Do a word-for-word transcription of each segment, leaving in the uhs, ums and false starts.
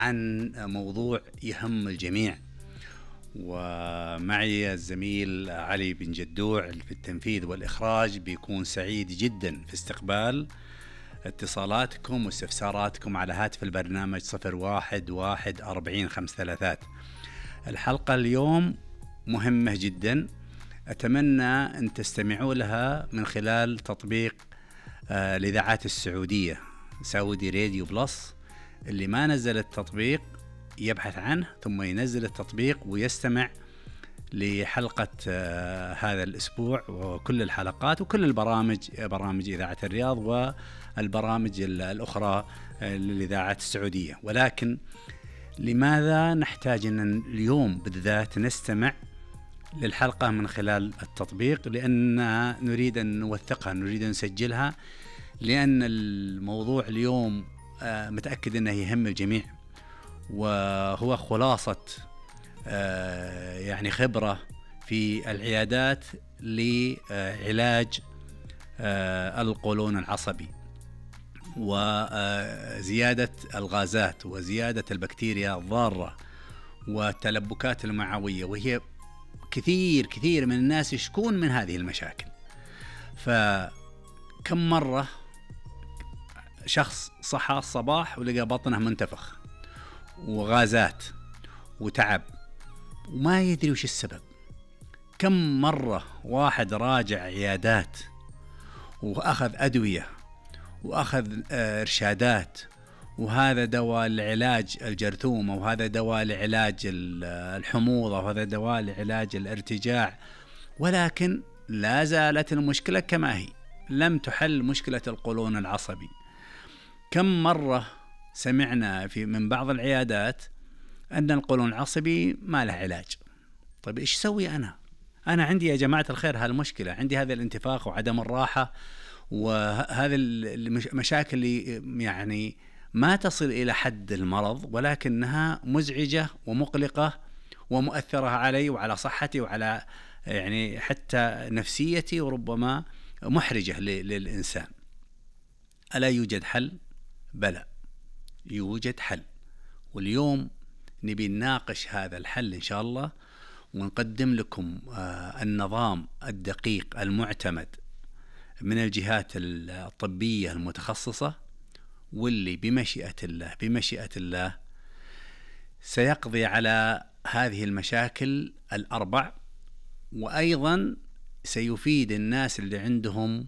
عن موضوع يهم الجميع، ومعي الزميل علي بن جدوع في التنفيذ والإخراج. بيكون سعيد جدا في استقبال اتصالاتكم واستفساراتكم على هاتف البرنامج صفر واحد واحد أربعين خمس ثلاثات. الحلقة اليوم مهمة جدا، أتمنى أن تستمعوا لها من خلال تطبيق آه الإذاعات السعودية سعودي راديو بلس. اللي ما نزل التطبيق يبحث عنه ثم ينزل التطبيق ويستمع لحلقة آه هذا الأسبوع وكل الحلقات وكل البرامج، برامج إذاعة الرياض والبرامج الأخرى للإذاعات السعودية. ولكن لماذا نحتاج أن اليوم بالذات نستمع للحلقة من خلال التطبيق؟ لأن نريد أن نوثقها، نريد أن نسجلها، لأن الموضوع اليوم متأكد أنه يهم الجميع، وهو خلاصة يعني خبرة في العيادات لعلاج القولون العصبي وزيادة الغازات وزيادة البكتيريا الضارة والتلبكات المعوية، وهي كثير كثير من الناس يشكون من هذه المشاكل. فكم مرة شخص صحى الصباح ولقى بطنه منتفخ وغازات وتعب وما يدري وش السبب؟ كم مرة واحد راجع عيادات وأخذ أدوية وأخذ إرشادات، وهذا دواء لعلاج الجرثومة، وهذا دواء لعلاج الحموضة، وهذا دواء لعلاج الارتجاع، ولكن لا زالت المشكلة كما هي، لم تحل مشكلة القولون العصبي. كم مرة سمعنا في من بعض العيادات أن القولون العصبي ما له علاج. طيب إيش سوي أنا؟ أنا عندي يا جماعة الخير هالمشكلة، عندي هذا الانتفاخ وعدم الراحة وهذا المشاكل اللي يعني ما تصل إلى حد المرض، ولكنها مزعجة ومقلقة ومؤثرة علي وعلى صحتي وعلى يعني حتى نفسيتي، وربما محرجة للإنسان. ألا يوجد حل؟ بلى يوجد حل، واليوم نبي نناقش هذا الحل إن شاء الله، ونقدم لكم آه النظام الدقيق المعتمد من الجهات الطبية المتخصصة، واللي بمشيئة الله بمشيئة الله سيقضي على هذه المشاكل الأربع، وأيضا سيفيد الناس اللي عندهم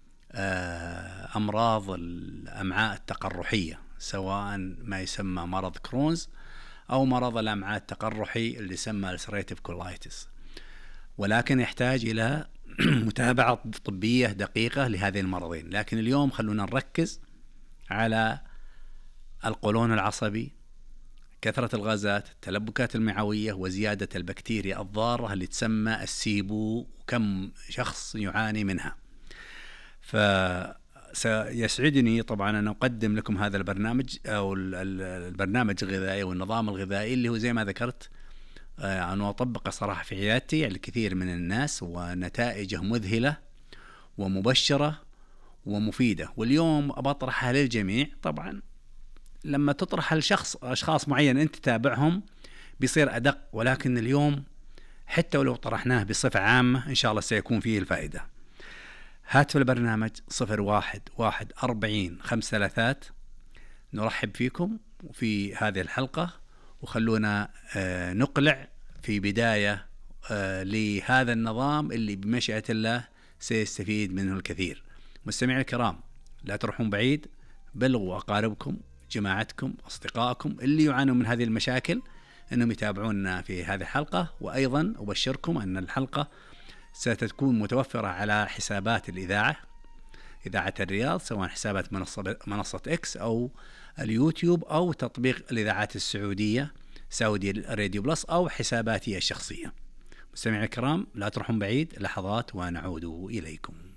أمراض الأمعاء التقرحية، سواء ما يسمى مرض كرونز أو مرض الأمعاء التقرحي اللي يسمى ulcerative colitis، ولكن يحتاج إلى متابعة طبية دقيقة لهذه المرضين. لكن اليوم خلونا نركز على القولون العصبي، كثرة الغازات، التلبكات المعوية، وزيادة البكتيريا الضارة اللي تسمى السيبو، وكم شخص يعاني منها. فسيسعدني طبعا أن أقدم لكم هذا البرنامج أو البرنامج الغذائي والنظام الغذائي اللي هو زي ما ذكرت أنا أطبقه صراحة في عيادتي على الكثير من الناس، ونتائجه مذهلة ومبشرة ومفيدة. واليوم بطرحها للجميع. طبعا لما تطرح لشخص أشخاص معين أنت تتابعهم بيصير أدق، ولكن اليوم حتى ولو طرحناه بصفة عامة إن شاء الله سيكون فيه الفائدة. هاتف البرنامج صفر واحد واحد أربعين خمس ثلاثات. نرحب فيكم في هذه الحلقة، وخلونا آه نقلع في بداية آه لهذا النظام اللي بمشيئة الله سيستفيد منه الكثير. مستمعي الكرام، لا تروحون بعيد، بلغوا أقاربكم، جماعتكم، أصدقائكم اللي يعانوا من هذه المشاكل أنهم يتابعونا في هذه الحلقة. وأيضا أبشركم أن الحلقة ستكون متوفرة على حسابات الإذاعة، إذاعة الرياض، سواء حسابات منصة, منصة إكس أو اليوتيوب أو تطبيق الإذاعات السعودية سعودي راديو بلس أو حساباتي الشخصية. مستمعي الكرام، لا تروحون بعيد، لحظات ونعود إليكم.